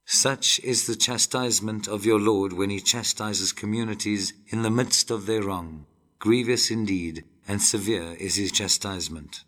Such is the chastisement of your Lord when he chastises communities in the midst of their wrong. Grievous indeed and severe is his chastisement.